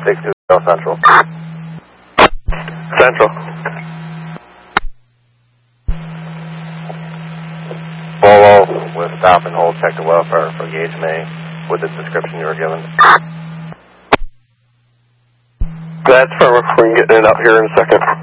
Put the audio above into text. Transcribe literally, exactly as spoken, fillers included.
six two Central. Central. Bolo with stop and hold, check the welfare for gauge May with the description you were given. That's firm. We're getting it out here in a second.